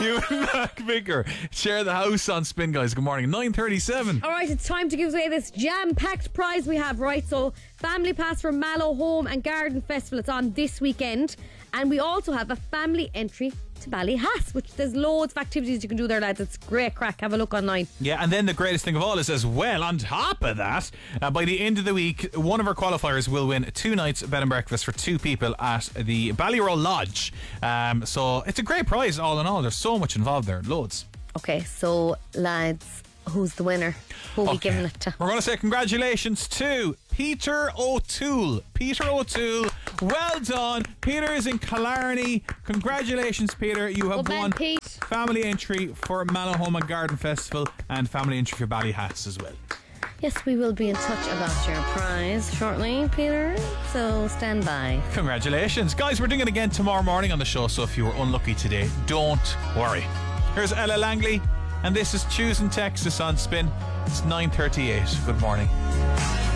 You and Mac Vicker share the house on Spin, guys. Good morning. 9:37. All right, it's time to give away this jam-packed prize we have, right? So, family pass for Mallow Home and Garden Festival. It's on this weekend. And we also have a family entry to Ballyhass, which there's loads of activities you can do there, lads. It's great crack. Have a look online. Yeah, and then the greatest thing of all is, as well, on top of that, by the end of the week, one of our qualifiers will win 2 nights bed and breakfast for 2 people at the Ballyroll Lodge. So it's a great prize all in all. There's so much involved there. Loads. Okay, so lads, who's the winner? Who are we giving it to? We're going to say congratulations to Peter O'Toole. Peter O'Toole, well done. Peter is in Killarney. Congratulations, Peter. You have won Pete. family entry for Mallow Home and Garden Festival and family entry for Ballyhass as well. Yes, we will be in touch about your prize shortly, Peter. So stand by. Congratulations. Guys, we're doing it again tomorrow morning on the show, so if you were unlucky today, don't worry. Here's Ella Langley, and this is Choosing Texas on Spin. It's 9:38. Good morning.